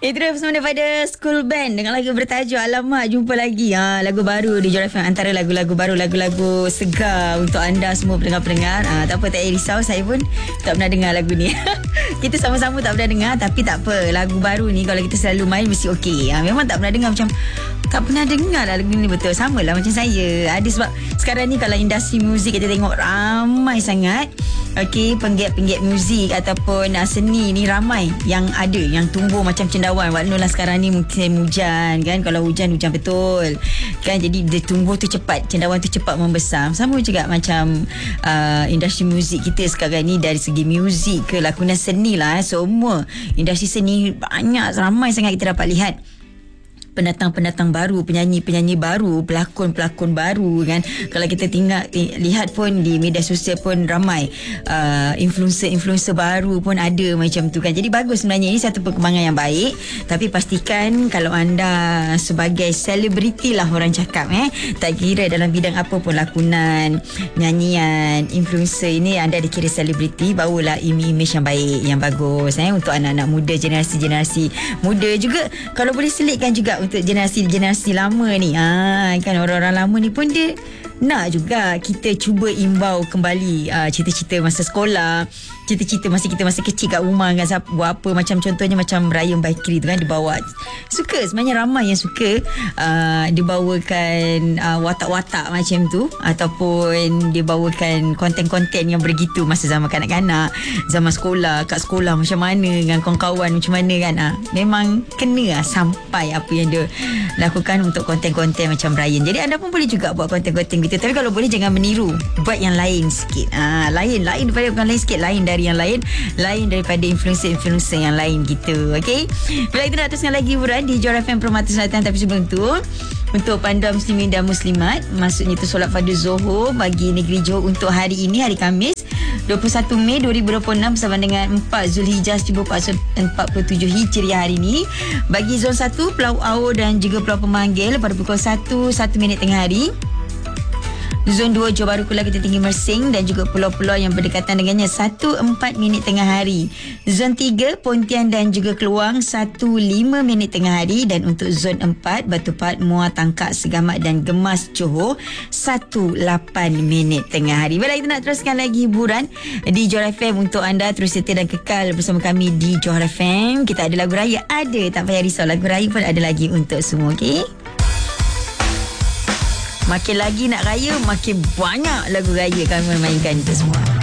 Itu dia bersama daripada School Band dengan lagu bertajuk Alamak Jumpa Lagi. Lagu baru di Johor FM, antara lagu-lagu baru, lagu-lagu segar untuk anda semua pendengar-pendengar. Tak apa, tak payah risau, saya pun tak pernah dengar lagu ni. Kita sama-sama tak pernah dengar, tapi tak apa, lagu baru ni kalau kita selalu main mesti okey. Memang tak pernah dengar, macam tak pernah dengar lah lagu ni, betul. Sama lah macam saya. Ada sebab sekarang ni kalau industri muzik kita tengok ramai sangat. Okey, penggiat-penggiat muzik ataupun seni ni ramai yang ada, yang tumbuh macam cendawan. Maknalah sekarang ni mungkin hujan kan. Kalau hujan betul kan, jadi dia tumbuh tu cepat, cendawan tu cepat membesar. Sama juga macam industri muzik kita sekarang ni, dari segi muzik ke lakonan seni lah, semua industri seni banyak, ramai sangat kita dapat lihat pendatang-pendatang baru, penyanyi-penyanyi baru, pelakon-pelakon baru kan. Kalau kita lihat pun di media sosial pun ramai influencer-influencer baru pun ada macam tu kan. Jadi bagus sebenarnya, ini satu perkembangan yang baik. Tapi pastikan kalau anda sebagai selebriti lah orang cakap, tak kira dalam bidang apa pun, lakonan, nyanyian, influencer, ini anda dikira selebriti, bawalah image yang baik, yang bagus untuk anak-anak muda, generasi-generasi muda juga. Kalau boleh selitkan juga untuk generasi-generasi lama ni, kan orang-orang lama ni pun dia nak juga kita cuba imbau kembali cita-cita masa sekolah, cita-cita masa kita masa kecil kat rumah kan, buat apa, macam contohnya macam Raya Baikri tu kan, dibawa, suka sebenarnya, ramai yang suka dibawakan watak-watak macam tu, ataupun dibawakan konten-konten yang begitu masa zaman kanak-kanak, zaman sekolah, kat sekolah macam mana dengan kawan-kawan macam mana kan. Memang kena sampai apa yang dia lakukan untuk konten-konten macam Ryan. Jadi anda pun boleh juga buat konten-konten gitu, tapi kalau boleh jangan meniru, buat yang lain sikit. Lain daripada bukan lain sikit, lain dari yang lain daripada influencer-influencer yang lain gitu. Okey, bila kita nak teruskan lagi hiburan di Johor FM Permata Selatan. Tapi sebelum tu, untuk panduan muslimin dan muslimat, maksudnya itu solat fardu Zuhur bagi negeri Johor untuk hari ini, hari Khamis 21 Mei 2026 bersama dengan 4 Zulhijjah 1447 Hijriah hari ini. Bagi zon 1, Pulau Aur dan juga Pulau Pemanggil pada pukul 1 minit tengah hari. Zon 2 Johor Bahru Kuala, Kita Tinggi Mersing dan juga pulau-pulau yang berdekatan dengannya 1-4 minit tengah hari. Zon 3 Pontian dan juga Keluang 1-5 minit tengah hari. Dan untuk zon 4 Batu Pahat, Muar, Tangkak, Segamat dan Gemas Johor 1-8 minit tengah hari. Baiklah, kita nak teruskan lagi hiburan di Johor FM untuk anda. Terus setia dan kekal bersama kami di Johor FM. Kita ada lagu raya, ada, tak payah risau, lagu raya pun ada lagi untuk semua. Okey, makin lagi nak raya, makin banyak lagu raya kami mainkan untuk semua.